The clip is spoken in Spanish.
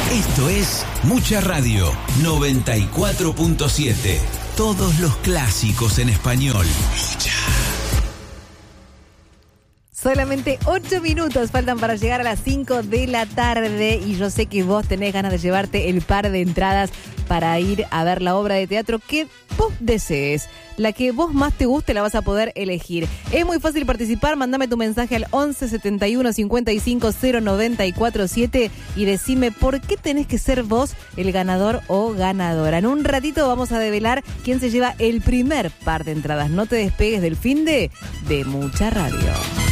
Esto es Mucha Radio 94.7. Todos los clásicos en español. Mucha. Solamente 8 minutos faltan para llegar a las 5 de la tarde y yo sé que vos tenés ganas de llevarte el par de entradas para ir a ver la obra de teatro que vos desees. La que vos más te guste la vas a poder elegir. Es muy fácil participar, mandame tu mensaje al 11 71 55 0947 y decime por qué tenés que ser vos el ganador o ganadora. En un ratito vamos a develar quién se lleva el primer par de entradas. No te despegues del finde de Mucha Radio.